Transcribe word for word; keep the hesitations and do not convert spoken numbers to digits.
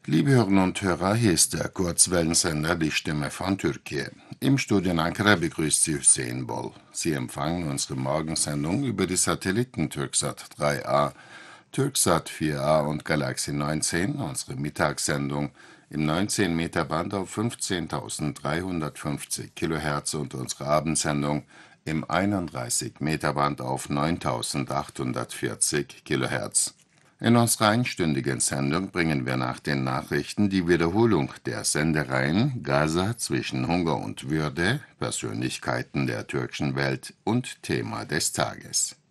Liebe Hörerinnen und Hörer, hier ist der Kurzwellensender Die Stimme von Türkei. Im Studio in Ankara begrüßt Sie Hüseyin Bol. Sie empfangen unsere Morgensendung über die Satelliten Türksat drei A, Türksat vier A und Galaxy neunzehn, unsere Mittagssendung im neunzehn Meter Band auf fünfzehntausenddreihundertfünfzig Kilohertz und unsere Abendsendung im einunddreißig Meter Band auf neuntausendachthundertvierzig Kilohertz. In unserer einstündigen Sendung bringen wir nach den Nachrichten die Wiederholung der Sendereihen Gaza zwischen Hunger und Würde, Persönlichkeiten der türkischen Welt und Thema des Tages.